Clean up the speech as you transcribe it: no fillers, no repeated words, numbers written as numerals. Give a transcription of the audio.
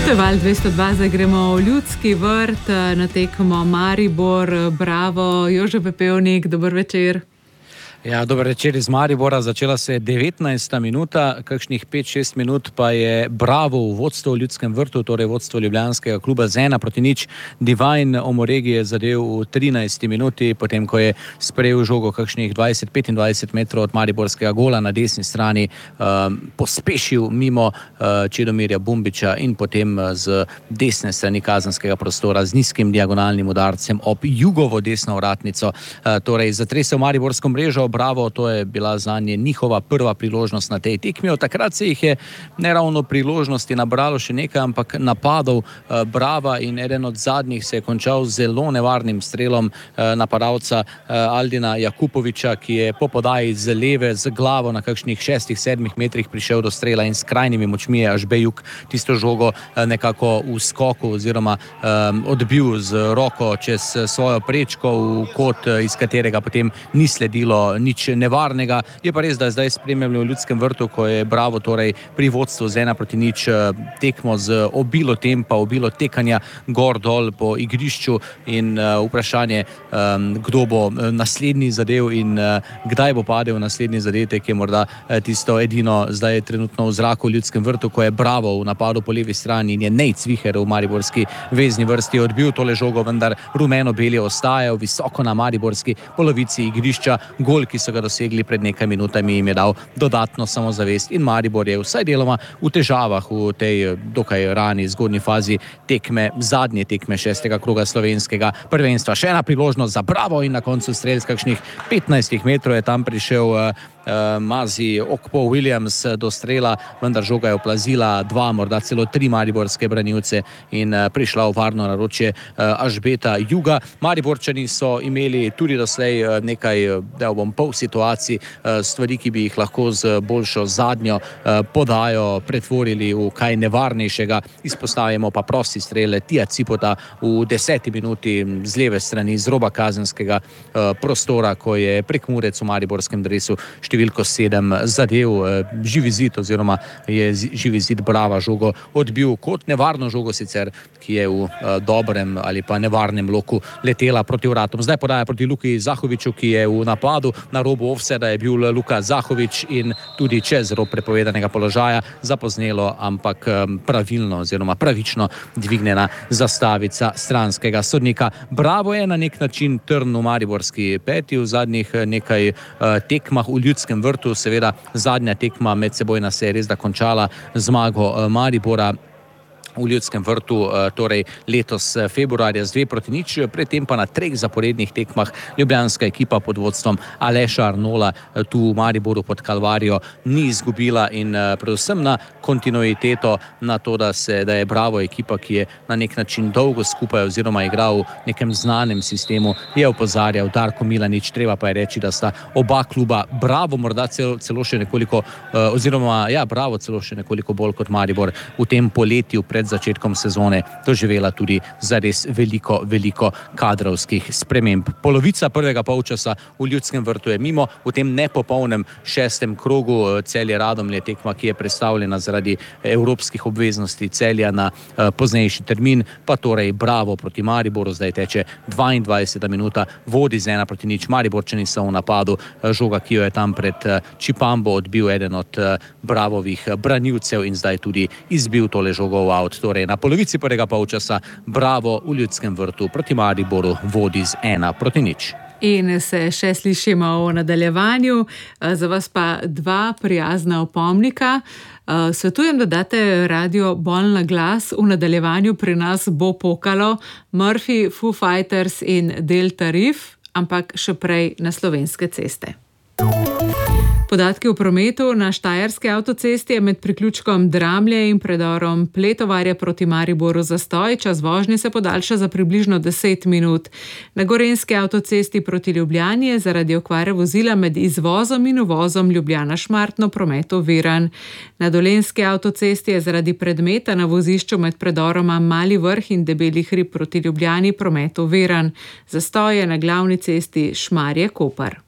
To je Val 202, zdaj gremo v Ljudski vrt na tekmo Maribor. Bravo, Jože Pepevnik, dober večer. Ja, dober večer iz Maribora. Začela se je 19. minuta, kakšnih 5-6 minut pa je Bravo v vodstvu v Ljudskem vrtu, torej vodstvo ljubljanskega kluba z 1-0. Divine Omoregi je zadel v 13. minuti, potem ko je sprejel žogo kakšnih 20-25 metrov od mariborskega gola na desni strani, pospešil mimo Čedomirja Bumbiča in potem z desne strani kazenskega prostora z nizkim diagonalnim udarcem ob jugovo desno vratnico. Torej, zatresel mariborsko mrežo. Bravo, to je bila zanje njihova prva priložnost na tej tekmi. Od takrat se jih je ne ravno priložnosti nabralo še nekaj, ampak napadov Brava in eden od zadnjih se je končal z zelo nevarnim strelom napadalca Aldina Jakupoviča, ki je po podaji z leve z glavo na kakšnih 6-7 metrih prišel do strela in s krajnimi močmi je Ažbejuk tisto žogo nekako v skoku oziroma odbil z roko čez svojo prečko v kot, iz katerega potem ni sledilo nič nevarnega. Je pa res, da je zdaj spremljamo v Ljudskem vrtu, ko je Bravo torej pri vodstvu z 1-0 tekmo z obilo tempa, obilo tekanja gor dol po igrišču in vprašanje, kdo bo naslednji zadev in kdaj bo padel naslednji zadetek, je morda tisto edino zdaj trenutno v zraku v Ljudskem vrtu, ko je Bravo v napadu po levi strani in je Nejc Viher v mariborski vezni vrsti odbil tole žogo, vendar rumeno-beli ostajajo visoko na mariborski polovici igrišča. Gol, ki so ga dosegli pred nekaj minutami, jim je dal dodatno samozavest in Maribor je vsaj deloma v težavah v tej dokaj rani zgodnji fazi tekme, zadnje tekme 6. kroga slovenskega prvenstva. Še ena priložnost za Bravo in na koncu strel z kakšnih 15 metrov je tam prišel Mazi Okpo Williams do strela, vendar žoga je oplazila 2, morda celo 3 mariborske branilce in prišla v varno naročje Ažbeta Juga. Mariborčani so imeli tudi doslej nekaj, pol situacij, stvari, ki bi jih lahko z boljšo zadnjo podajo pretvorili v kaj nevarnejšega. Izpostavimo pa prosti strel Tija Cipota v 10. minuti z leve strani, z roba kazenskega prostora, ko je Prekmurec v mariborskem dresu številko 7 zadev živi zid oziroma je živi zid Brava žogo odbil kot nevarno žogo sicer, ki je v dobrem ali pa nevarnem loku letela proti vratom. Zdaj podaja proti Luki Zahoviču, ki je v napadu na robu offsida je bil Luka Zahovič in tudi čez rob prepovedanega položaja zapoznelo, ampak pravilno oziroma pravično dvignjena zastavica stranskega sodnika. Bravo je na nek način trn v mariborski peti v zadnjih nekaj tekmah v Ljudskem vrtu. Seveda zadnja tekma medsebojna se je res da končala zmago Maribora v Ljudskem vrtu, torej letos februarja z 2-0, predtem pa na 3 zaporednih tekmah ljubljanska ekipa pod vodstvom Aleša Arnola tu v Mariboru pod Kalvarijo ni izgubila in predvsem na kontinuiteto, na to, da je Bravo ekipa, ki je na nek način dolgo skupaj oziroma igral v nekem znanem sistemu, je opozarjal Darko Milanič. Treba pa je reči, da sta oba kluba, Bravo morda celo še nekoliko Bravo celo še nekoliko bolj kot Maribor v tem poletju pred začetkom sezone doživela tudi zares veliko kadrovskih sprememb. Polovica prvega polčasa v Ljudskem vrtu je mimo, v tem nepopolnem 6. krogu Celje Radomlje, tekma, ki je predstavljena zaradi evropskih obveznosti Celja na poznejši termin, pa torej Bravo proti Mariboru, zdaj teče 22. minuta, vodi z 1-0, Mariborčani so v napadu, žoga, ki jo je tam pred Čipambo odbil eden od Bravovih branilcev in zdaj tudi izbil tole žogo v avt. Torej, na polovici prvega polčasa Bravo v Ljudskem vrtu proti Mariboru vodi z 1-0. In se še slišimo v nadaljevanju. Za vas pa 2 prijazna opomnika. Svetujem, da date radio bolj na glas. V nadaljevanju pri nas bo pokalo Murphy, Foo Fighters in Delta Reef, ampak še prej na slovenske ceste. Podatki o prometu na štajerski avtocesti je med priključkom Dramlje in predorom Pletovarja proti Mariboru zastoj. Čas vožnje se podaljša za približno 10 minut. Na gorenjski avtocesti proti Ljubljani je zaradi okvare vozila med izvozom in uvozom Ljubljana-Šmartno promet oviran. Na dolenjski avtocesti je zaradi predmeta na vozišču med predoroma Mali Vrh in Debeli hrib proti Ljubljani promet oviran. Zastoj je na glavni cesti Šmarje-Koper.